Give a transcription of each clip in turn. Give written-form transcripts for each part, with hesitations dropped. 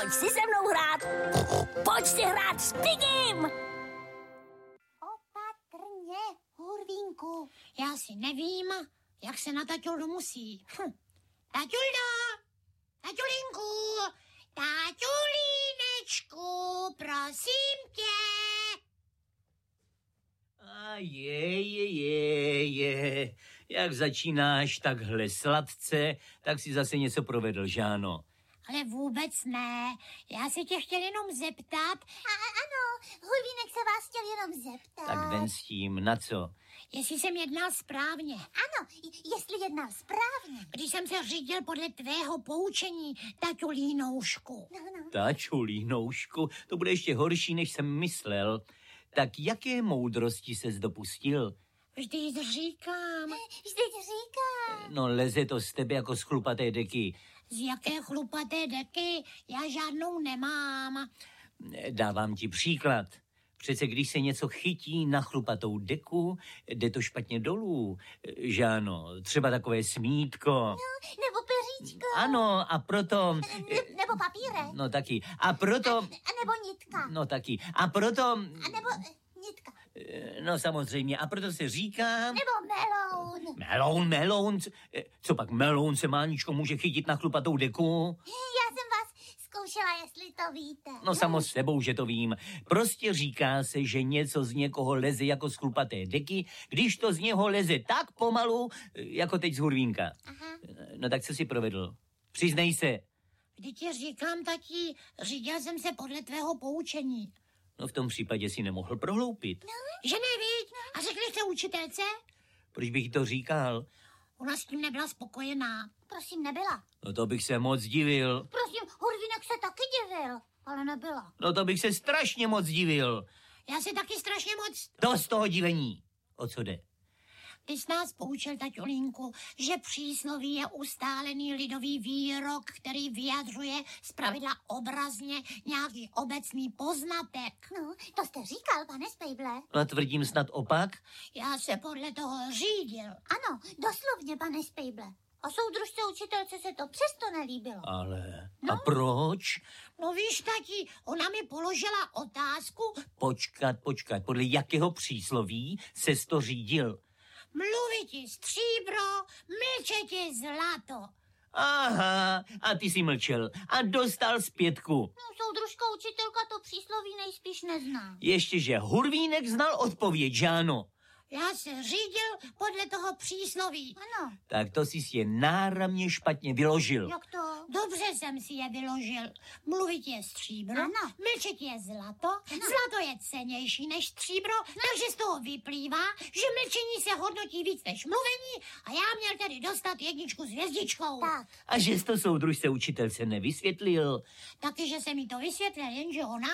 Pojď si se mnou hrát. Pojď si hrát s Pigim. Opatrně, Hurvínku. Já si nevím, jak se na taťulu musí. Taťuldo, taťulinku, taťulínečku, prosím tě. A je. Jak začínáš takhle sladce, tak si zase něco provedl, Žáno. Ale vůbec ne. Já se tě chtěl jenom zeptat. Ano, Hurvínek se vás chtěl jenom zeptat. Tak ven s tím, na co? Jestli jsem jednal správně. Ano, jestli jednal správně. Když jsem se řídil podle tvého poučení, taťulínoušku. No. Tačulínoušku, to bude ještě horší, než jsem myslel. Tak jaké moudrosti ses dopustil? Vždyť říkám. No leze to z tebe jako z chlupaté deky. Z jaké chlupaté deky? Já žádnou nemám. Dávám ti příklad. Přece když se něco chytí na chlupatou deku, jde to špatně dolů. Žáno, třeba takové smítko. No, nebo peříčko. Ano, a proto... Nebo papírek. No taky. A proto... A nebo nitka. No taky. A proto... A nebo nitka. No samozřejmě. A proto se říká... Nebo meloun. Meloun. Co pak meloun se, Máničko, může chytit na chlupatou deku? Já jsem vás zkoušela, jestli to víte. No samo s sebou, že to vím. Prostě říká se, že něco z někoho leze jako z chlupaté deky, když to z něho leze tak pomalu, jako teď z Hurvínka. Aha. No tak co si provedl? Přiznej se. Vždyť ti říkám, tati, řídil jsem se podle tvého poučení. No v tom případě si nemohl prohloupit. Že nevíď? A řekli jste učitelce? Proč bych to říkal? Ona s tím nebyla spokojená. Prosím, nebyla. No to bych se moc divil. Prosím, Hurvínek se taky divil, ale nebyla. No to bych se strašně moc divil. Já se taky strašně moc... Dost toho divení. O co jde? Ty jsi nás poučil, taťulínku, že přísloví je ustálený lidový výrok, který vyjadřuje zpravidla obrazně nějaký obecný poznatek. No, to jste říkal, pane Spejble. No tvrdím snad opak? Já se podle toho řídil. Ano, doslovně, pane Spejble. A soudružce učitelce se to přesto nelíbilo. Ale... A proč? No víš, tati, ona mi položila otázku. Počkat. Podle jakého přísloví ses to řídil? Mluviti stříbro, mlčeti zlato. Aha, a ty jsi mlčel a dostal zpětku. No, soudružka učitelka to přísloví nejspíš nezná. Ještě, že Hurvínek znal odpověď, že ano? Já se řídil podle toho přísloví. Ano. Tak to jsi je náramně špatně vyložil. Jak to? Dobře jsem si je vyložil. Mluvit je stříbro, Ano. mlčet je zlato, zlato je cennější než stříbro, takže z toho vyplývá, že mlčení se hodnotí víc než mluvení a já měl tedy dostat 1 s hvězdičkou. Tak. A že jsi to soudružce učitelce nevysvětlil. Taky, že se mi to vysvětlil, jenže ona...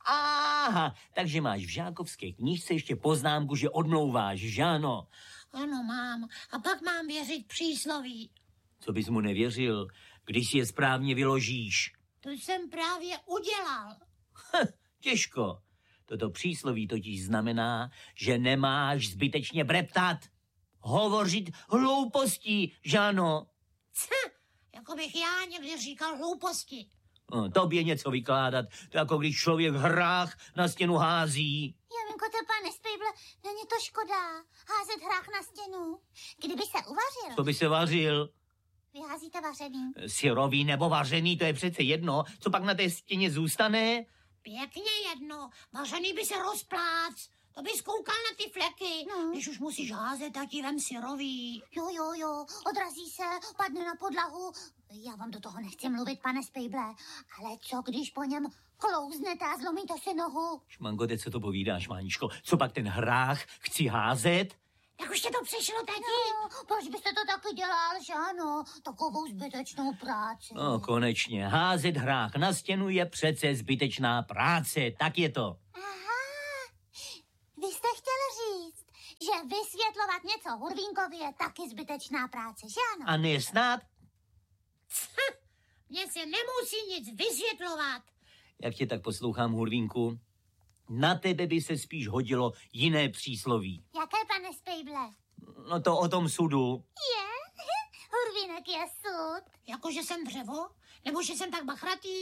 Aha, takže máš v žákovské knížce ještě poznámku, že odmlouváš, že ano? Ano, mám. A pak mám věřit přísloví. Co bys mu nevěřil, když si je správně vyložíš? To jsem právě udělal. Těžko. Toto přísloví totiž znamená, že nemáš zbytečně breptat. Hovořit hloupostí, že ano? Jako bych já někdy říkal hlouposti. No, tobě něco vykládat, to jako když člověk v hrách na stěnu hází. Jemenko, to pane Spejble, není to škoda. Házet hrách na stěnu. Kdyby se uvařil. Co by se vařil? Vy házíte vařený. Syrový nebo vařený, to je přece jedno. Co pak na té stěně zůstane? Pěkně jedno. Vařený by se rozplác. To bys koukal na ty fleky. No. Když už musíš házet, tak ti vem syrový. Jo, odrazí se, padne na podlahu. Já vám do toho nechci mluvit, pane Spejble, ale co když po něm klouznete a zlomíte si nohu? Šmanko, teď co to povídáš, Máničko? Co pak ten hrách chci házet? Tak už tě to přišlo, tati? No, proč byste to taky dělal, že ano? Takovou zbytečnou práci. No, konečně. Házet hrách na stěnu je přece zbytečná práce. Tak je to. Aha, vy jste chtěl říct, že vysvětlovat něco Hurvínkovi je taky zbytečná práce, že ano? A ne snad? Mně se nemusí nic vysvětlovat. Jak tě tak poslouchám, Hurvínku? Na tebe by se spíš hodilo jiné přísloví. Jaké, pane Spejble? No to o tom sudu. Je? Hurvínek je sud. Jako, že jsem dřevo? Nebo že jsem tak bachratý?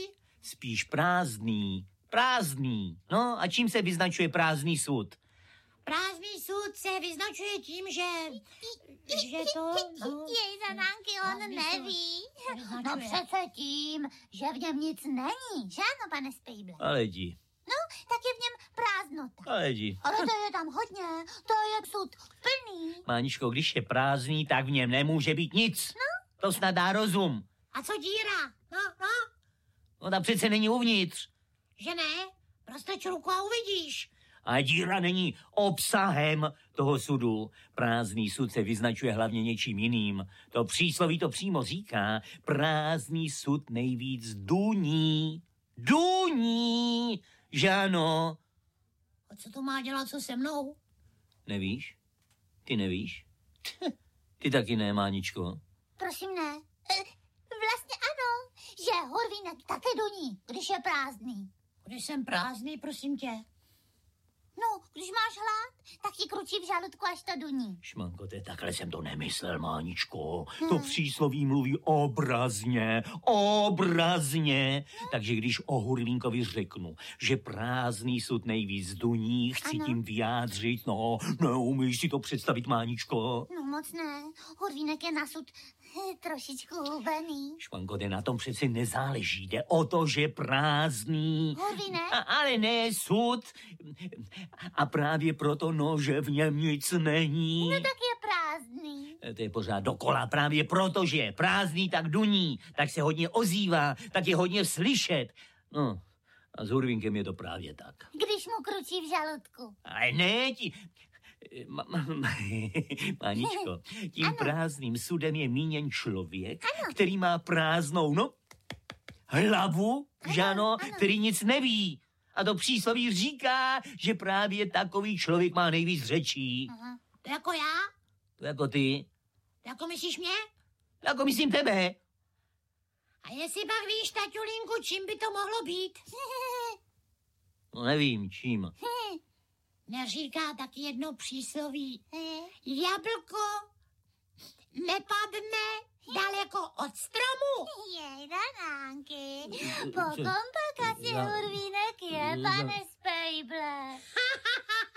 spíš prázdný. Prázdný. No a čím se vyznačuje prázdný sud? Prázdný sud se vyznačuje tím, že to... No, Jej, Zanánky, on prázdný neví. sud se No vyznačuje. přece tím, že v něm nic není, že ano, pane Spejble? Ale jdi, No, tak je v něm prázdnota. ale jdi. Ale to je tam hodně, to je sud plný. Máničko, když je prázdný, tak v něm nemůže být nic. To snad dá rozum. A co díra? No, No ta přece není uvnitř. že ne? Prostoč ruku a uvidíš. A díra není obsahem toho sudu. Prázdný sud se vyznačuje hlavně něčím jiným. To přísloví to přímo říká. Prázdný sud nejvíc duní. Duní! Že ano? A co to má dělat, co se mnou? Nevíš? Ty nevíš? Ty taky ne, Máničko. Prosím, ne. Vlastně ano, že Horvínek také duní, když je prázdný. Když jsem prázdný, prosím tě. No, když máš hlad, tak ti kručí v žaludku, až to duní. Šmanko, takhle jsem to nemyslel, Máničko. To přísloví mluví obrazně, obrazně. Takže když o Hurvínkovi řeknu, že prázdný sud nejvíc duní, chci Ano. tím vyjádřit, no, neumíš si to představit, Máničko. No moc ne, Horvínek je na sud trošičku hubený. Šmanko, na tom přeci nezáleží, jde o to, že prázdný. Horvínek? Ale ne sud. A právě proto, no, že v něm nic není. No tak je prázdný. To je pořád dokola. Právě proto, že je prázdný, tak duní, tak se hodně ozývá, tak je hodně slyšet. No, a s Hurvínkem je to právě tak. Když mu kručí v žaludku. Ale ne, Maničko, tím Ano. prázdným sudem je míněn člověk, který má prázdnou, no, hlavu, že ano, který nic neví. A to přísloví říká, že právě takový člověk má nejvíc řečí. Aha. To jako já? To jako ty, To jako myslíš mě? to jako myslím tebe. A jestli pak víš, taťulínku, čím by to mohlo být? No nevím, čím. Neříká tak jedno přísloví. Jablko nepadne daleko od stromu. Jej, Danánky, pokom pak asi Já- Horvínek je, pane Spejble.